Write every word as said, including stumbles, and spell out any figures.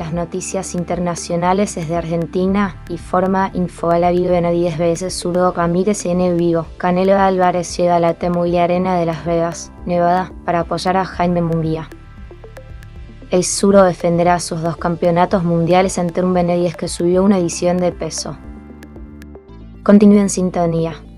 las noticias internacionales desde Argentina y forma Infobala Benavides B S Zurdo Ramírez en vivo. Canelo Álvarez llega a la T-Mobile Arena de Las Vegas, Nevada, para apoyar a Jaime Munguía. El zurdo defenderá sus dos campeonatos mundiales ante un Benavides que subió una edición de peso. Continúe en sintonía.